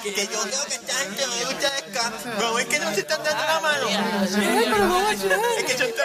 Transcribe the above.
que yo creo que esta gente no le gusta el ska. Pero es que no se están dando la mano. Ay, pero no va a ser. Es que son